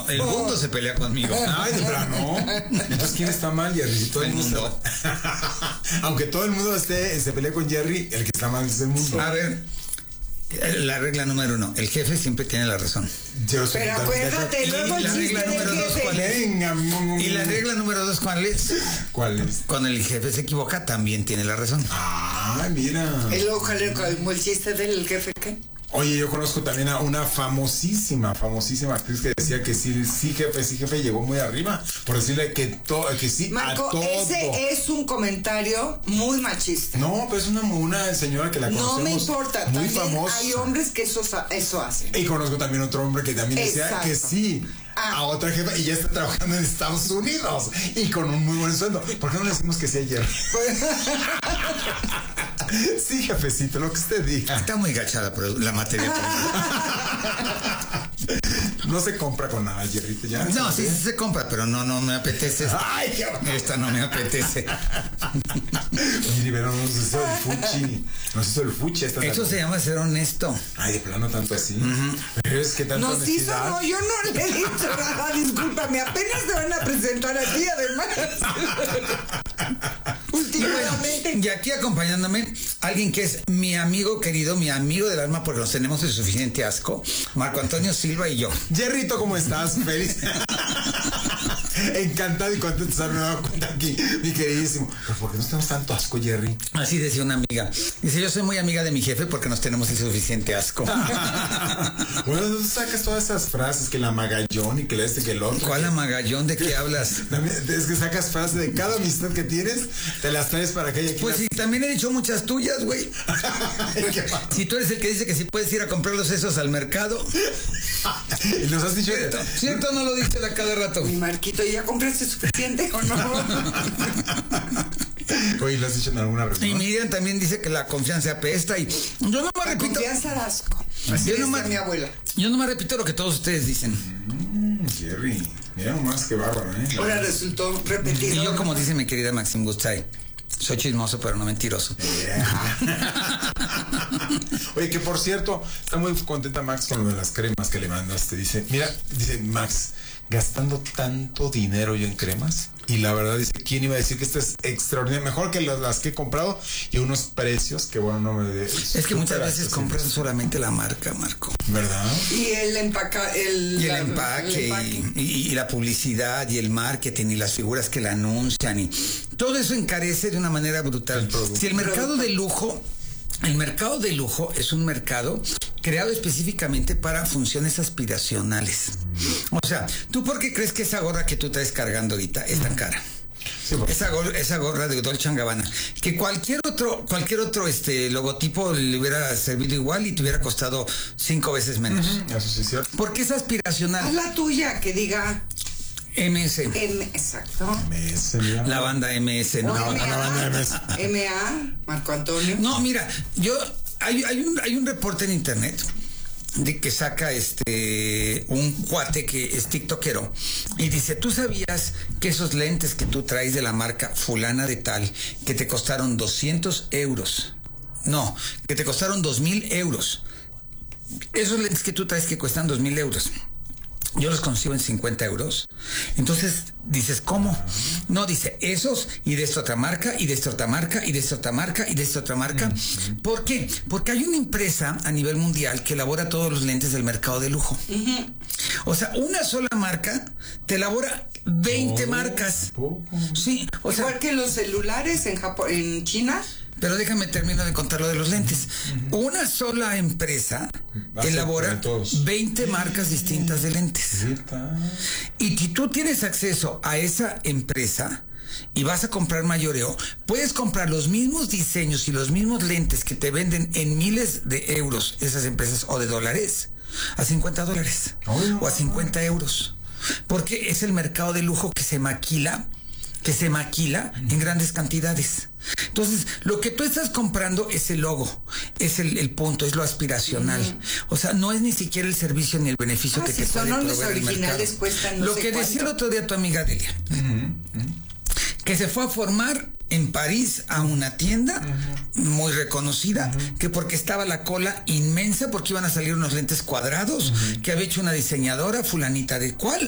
No, el mundo se pelea conmigo. Ay, de plano. Entonces, ¿quién está mal, Jerry? Todo el mundo. Aunque todo el mundo se pelee con Jerry, el que está mal es el mundo. A ver, la regla número 1, el jefe siempre tiene la razón. Pero acuérdate, luego la regla número 2, ¿cuál es? Y la regla número 2, ¿cuál es? ¿Cuál es? Cuando el jefe se equivoca, también tiene la razón. Ah, mira. El ojalá como el chiste del jefe, ¿qué? Oye, yo conozco también a una famosísima actriz que decía que sí, jefe, llegó muy arriba, por decirle que sí, Marco, a todo. ese es un comentario muy machista. No, pero es una señora que la conocemos. No me importa, muy también famosa. hay hombres que eso hacen. Y conozco también otro hombre que también decía Exacto. que sí. A otra jefa y ya está trabajando en Estados Unidos y con un muy buen sueldo. ¿Por qué no le decimos que sí ayer? Sí, jefecito, lo que usted diga. Está muy gachada pero la materia. No se compra con nada, Jerrito, ya. No, sí se compra, pero no me apetece esta. Ay, esta no me apetece. Mire, pero nos hizo el fuchi. Nos hizo el fuchi. Eso se llama ser honesto. Ay, de plano tanto así. Pero es que tanto Nos hizo, no, yo no le he dicho nada, discúlpame, apenas se van a presentar aquí, además. Últimamente. Y aquí acompañándome, alguien que es mi amigo querido, mi amigo del alma, porque nos tenemos el suficiente asco, Marco Antonio Silva y yo. Jerrito, ¿cómo estás? Feliz. Encantado y contento de estar nueva cuenta aquí, mi queridísimo. Pero ¿por qué no tenemos tanto asco, Jerry? Así decía una amiga. Dice, yo soy muy amiga de mi jefe porque nos tenemos el suficiente asco. Bueno, tú sacas todas esas frases, que la magallón y que este, que el otro. ¿Cuál amagallón? ¿De qué hablas? Es que sacas frases de cada amistad que tienes, te las traes para que haya aquí. Pues sí, también he dicho muchas tuyas, güey. Si tú eres el que dice que si puedes ir a comprar los sesos al mercado. Y nos has dicho. ¿Cierto o no lo dices a cada rato? Mi Marquito, ¿ya compraste suficiente o no? Oye, lo has dicho en alguna Y reunión. Miriam también dice que la confianza apesta y yo no me repito. Confianza da asco. Así Yo no decía me- mi abuela. Yo no me repito lo que todos ustedes dicen. Jerry, mira nomás que bárbaro, Ahora resultó Y repetido. yo, como dice mi querida Maxim Gustay, soy chismoso pero no mentiroso. Oye, que por cierto, está muy contenta Max con lo de las cremas que le mandaste. Dice, mira, dice Max, gastando tanto dinero yo en cremas. Y la verdad dice, ¿quién iba a decir que esto es extraordinario? Mejor que las que he comprado y unos precios que bueno, no me... Es que muchas veces compran solamente la marca, Marco. ¿Verdad? Y el Y el empaque, y la publicidad, y el marketing, y las figuras que la anuncian, y todo eso encarece de una manera brutal. Si el mercado de lujo es un mercado creado específicamente para funciones aspiracionales. O sea, ¿tú por qué crees que esa gorra que tú traes cargando ahorita es tan cara? Sí, porque... Esa gorra de Dolce & Gabbana, que cualquier otro logotipo le hubiera servido igual y te hubiera costado 5 veces menos. Eso sí es cierto. Porque es aspiracional. Haz la tuya, que diga MS. exacto. La banda MS, ¿no? O la banda MS. MA, Marco Antonio. No, mira, hay un reporte en internet de que saca un cuate que es tiktokero y dice, ¿tú sabías que esos lentes que tú traes de la marca fulana de tal, que te costaron 200 euros? No, que te costaron 2,000 euros. Esos lentes que tú traes que cuestan 2,000 euros. Yo los consigo en 50 euros. Entonces dices, ¿cómo? No, dice esos y de esta otra marca y de esta otra marca y de esta otra marca y de esta otra marca. ¿Por qué? Porque hay una empresa a nivel mundial que elabora todos los lentes del mercado de lujo. O sea, una sola marca te elabora 20 marcas. Sí, o sea, igual que los celulares en Japón, en China. pero déjame terminar de contar lo de los lentes. Una sola empresa elabora 20 marcas distintas de lentes. Y si tú tienes acceso a esa empresa y vas a comprar mayoreo, puedes comprar los mismos diseños y los mismos lentes que te venden en miles de euros esas empresas o de dólares a $50 o a 50 euros. Porque es el mercado de lujo que se maquila en grandes cantidades. Entonces, lo que tú estás comprando es el logo, es el punto, es lo aspiracional. O sea, no es ni siquiera el servicio ni el beneficio que si te puede son proveer los el originales mercado. cuestan no Lo sé que cuánto. decía el otro día tu amiga Delia, que se fue a formar en París a una tienda muy reconocida, que porque estaba la cola inmensa, porque iban a salir unos lentes cuadrados, que había hecho una diseñadora fulanita de cuál,